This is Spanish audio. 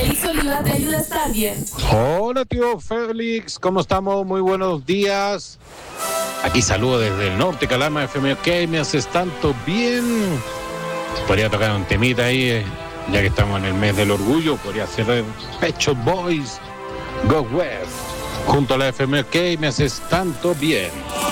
Félix Oliva te ayuda a estar bien. Hola tío Félix, ¿cómo estamos? Muy buenos días. Aquí saludo desde el norte, Calama FM. Ok, me haces tanto bien. Podría tocar un temita ahí, ya que estamos en el mes del orgullo. Podría ser Pet Shop Boys, Go West, junto a la FM. Ok, me haces tanto bien.